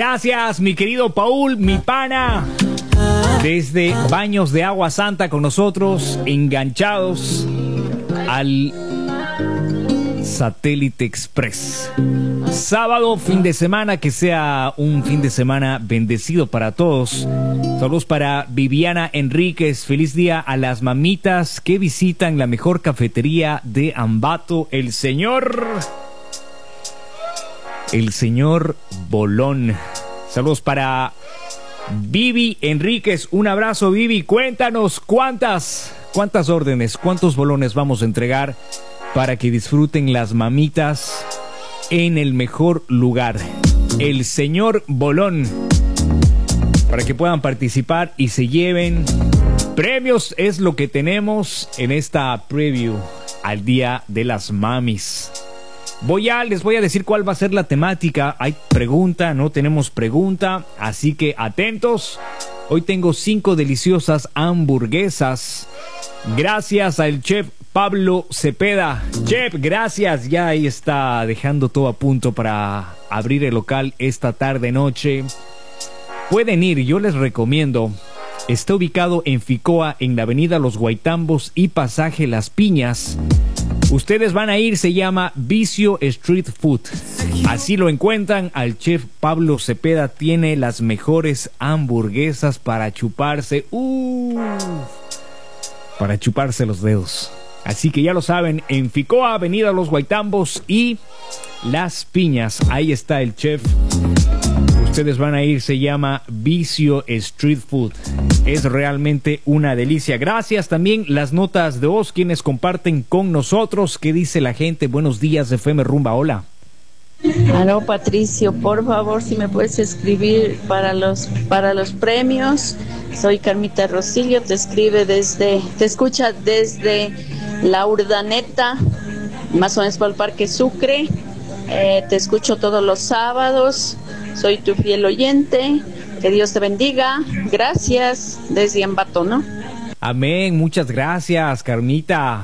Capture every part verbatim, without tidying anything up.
Gracias, mi querido Paul, mi pana. Desde Baños de Agua Santa con nosotros, enganchados al Satélite Express. Sábado, fin de semana, que sea un fin de semana bendecido para todos. Saludos para Viviana Enríquez. Feliz día a las mamitas que visitan la mejor cafetería de Ambato, el señor... El señor Bolón. Saludos para Vivi Enríquez. Un abrazo, Vivi. Cuéntanos cuántas, cuántas órdenes, cuántos bolones vamos a entregar para que disfruten las mamitas en el mejor lugar, el señor Bolón, para que puedan participar y se lleven premios. Es lo que tenemos en esta preview al Día de las Mamis. Voy a, les voy a decir cuál va a ser la temática. Hay pregunta, no tenemos pregunta, así que atentos. Hoy tengo cinco deliciosas hamburguesas gracias al chef Pablo Cepeda. Chef, gracias. Ya ahí está dejando todo a punto para abrir el local esta tarde noche. Pueden ir, yo les recomiendo. Está ubicado en Ficoa, en la avenida Los Guaitambos y pasaje Las Piñas. Ustedes van a ir, se llama Vicio Street Food. Así lo encuentran al chef Pablo Cepeda. Tiene las mejores hamburguesas para chuparse. Uh, para chuparse los dedos. Así que ya lo saben, en Ficoa, avenida Los Guaitambos y Las Piñas. Ahí está el chef. Ustedes van a ir, se llama Vicio Street Food. Es realmente una delicia. Gracias también las notas de voz, quienes comparten con nosotros. ¿Qué dice la gente? Buenos días, F M Rumba, hola. Aló, Patricio, por favor, si me puedes escribir para los para los premios. Soy Carmita Rosillo, te escribe desde, te escucha desde La Urdaneta, más o menos por el Parque Sucre. Eh, te escucho todos los sábados. Soy tu fiel oyente. Que Dios te bendiga. Gracias. Desde Ambato, ¿no? Amén. Muchas gracias, Carmita.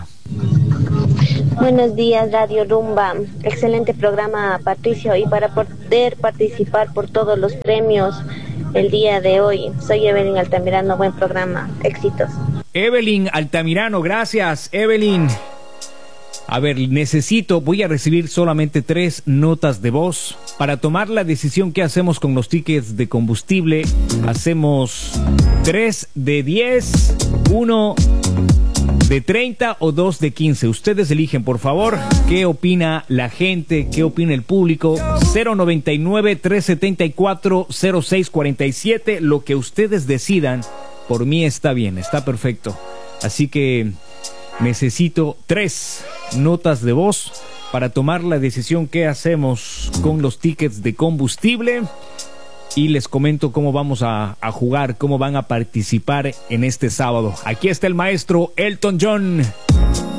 Buenos días, Radio Rumba. Excelente programa, Patricio. Y para poder participar por todos los premios el día de hoy, soy Evelyn Altamirano. Buen programa. Éxitos. Evelyn Altamirano, gracias, Evelyn. A ver, necesito, voy a recibir solamente tres notas de voz para tomar la decisión que hacemos con los tickets de combustible. Hacemos tres de diez, uno de treinta o dos de quince. Ustedes eligen, por favor, qué opina la gente, qué opina el público. Cero noventa y nueve, trescientos setenta y cuatro, cero seis cuarenta y siete. Lo que ustedes decidan, por mí está bien, está perfecto. Así que necesito tres notas de voz para tomar la decisión que hacemos con los tickets de combustible. Y les comento cómo vamos a, a jugar, cómo van a participar en este sábado. Aquí está el maestro Elton John.